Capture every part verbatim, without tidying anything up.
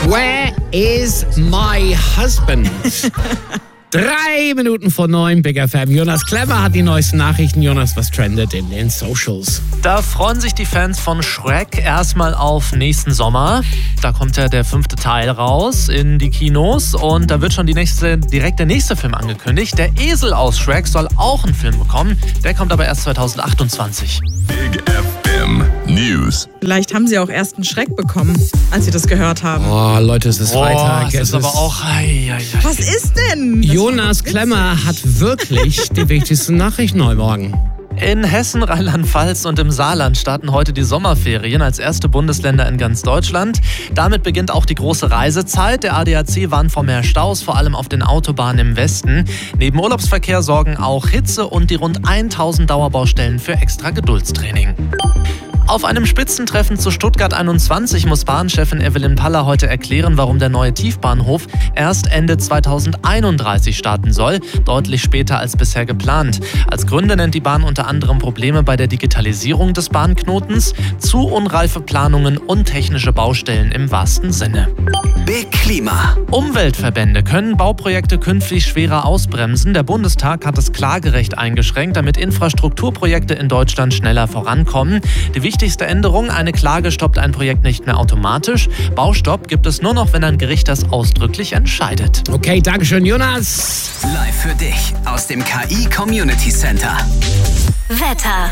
Where is my husband? Drei Minuten vor neun, Big F M. Jonas Klemmer hat die neuesten Nachrichten. Jonas, was trendet in den Socials? Da freuen sich die Fans von Shrek erstmal auf nächsten Sommer. Da kommt ja der fünfte Teil raus in die Kinos und da wird schon die nächste, direkt der nächste Film angekündigt. Der Esel aus Shrek soll auch einen Film bekommen. Der kommt aber erst zwanzig achtundzwanzig. Big F M News. Vielleicht haben sie auch erst einen Schreck bekommen, als sie das gehört haben. Oh, Leute, es ist Boah, Freitag. es Es ist aber auch... Ei, ei, ei. Was ist denn? Das Jonas Klemmer hat wirklich die wichtigsten Nachrichten heute Morgen. In Hessen, Rheinland-Pfalz und im Saarland starten heute die Sommerferien als erste Bundesländer in ganz Deutschland. Damit beginnt auch die große Reisezeit. Der A D A C warnt vor mehr Staus, vor allem auf den Autobahnen im Westen. Neben Urlaubsverkehr sorgen auch Hitze und die rund tausend Dauerbaustellen für extra Geduldstraining. Auf einem Spitzentreffen zu Stuttgart einundzwanzig muss Bahnchefin Evelyn Paller heute erklären, warum der neue Tiefbahnhof erst Ende zweitausendeinunddreißig starten soll, deutlich später als bisher geplant. Als Gründe nennt die Bahn unter anderem Probleme bei der Digitalisierung des Bahnknotens, zu unreife Planungen und technische Baustellen im wahrsten Sinne. Big Klima. Umweltverbände können Bauprojekte künftig schwerer ausbremsen. Der Bundestag hat das Klagerecht eingeschränkt, damit Infrastrukturprojekte in Deutschland schneller vorankommen. Die wichtigste Änderung: eine Klage stoppt ein Projekt nicht mehr automatisch. Baustopp gibt es nur noch, wenn ein Gericht das ausdrücklich entscheidet. Okay, dankeschön, Jonas. Live für dich aus dem K I Community Center. Wetter.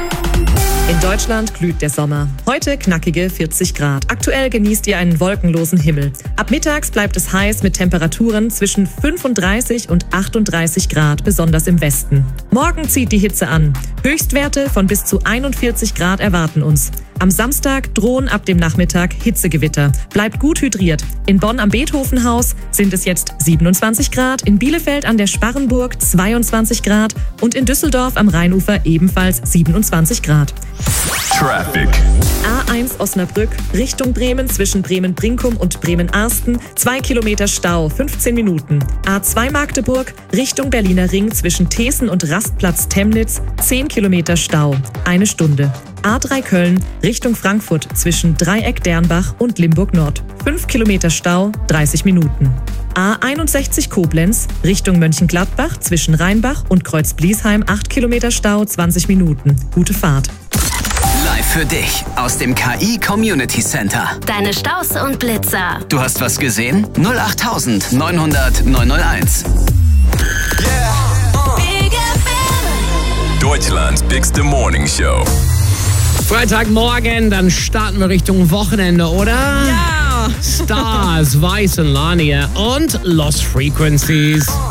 In Deutschland glüht der Sommer. Heute knackige vierzig Grad. Aktuell genießt ihr einen wolkenlosen Himmel. Ab mittags bleibt es heiß mit Temperaturen zwischen fünfunddreißig und achtunddreißig Grad, besonders im Westen. Morgen zieht die Hitze an. Höchstwerte von bis zu einundvierzig Grad erwarten uns. Am Samstag drohen ab dem Nachmittag Hitzegewitter. Bleibt gut hydriert. In Bonn am Beethovenhaus sind es jetzt siebenundzwanzig Grad, in Bielefeld an der Sparrenburg zweiundzwanzig Grad und in Düsseldorf am Rheinufer ebenfalls siebenundzwanzig Grad. Traffic. A eins Osnabrück Richtung Bremen zwischen Bremen-Brinkum und Bremen-Arsten. Zwei Kilometer Stau, fünfzehn Minuten. A zwei Magdeburg Richtung Berliner Ring zwischen Thesen und Rastplatz Temnitz. Zehn Kilometer Stau, eine Stunde. A drei Köln Richtung Frankfurt zwischen Dreieck Dernbach und Limburg Nord. Fünf Kilometer Stau, dreißig Minuten. A einundsechzig Koblenz Richtung Mönchengladbach zwischen Rheinbach und Kreuz-Bliesheim. Acht Kilometer Stau, zwanzig Minuten. Gute Fahrt. Live für dich aus dem K I Community Center. Deine Staus und Blitzer. Du hast was gesehen? null acht neunhundert neunhunderteins. Big F M. Deutschlands bigste Morning Show. Freitagmorgen, dann starten wir Richtung Wochenende, oder? Ja. Stars, Vice und Lania und Lost Frequencies.